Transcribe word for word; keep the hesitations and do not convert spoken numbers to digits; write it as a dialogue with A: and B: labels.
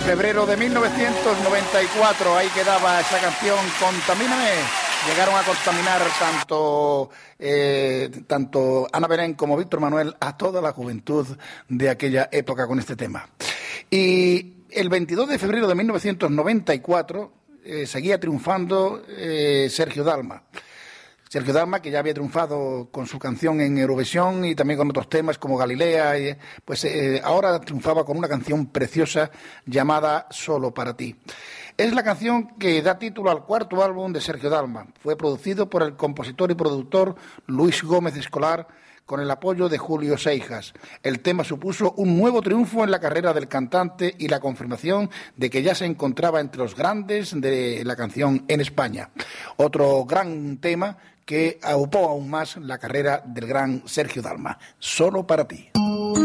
A: febrero de mil novecientos noventa y cuatro, ahí quedaba esa canción Contamíname. Llegaron a contaminar tanto, eh, tanto Ana Belén como Víctor Manuel a toda la juventud de aquella época con este tema. Y el veintidós de febrero de mil novecientos noventa y cuatro eh, seguía triunfando eh, Sergio Dalma. Sergio Dalma, que ya había triunfado con su canción en Eurovisión y también con otros temas como Galilea, y, pues eh, ahora triunfaba con una canción preciosa llamada Solo para ti. Es la canción que da título al cuarto álbum de Sergio Dalma. Fue producido por el compositor y productor Luis Gómez Escolar, con el apoyo de Julio Seijas. El tema supuso un nuevo triunfo en la carrera del cantante y la confirmación de que ya se encontraba entre los grandes de la canción en España. Otro gran tema que aupó aún más la carrera del gran Sergio Dalma. Solo para ti.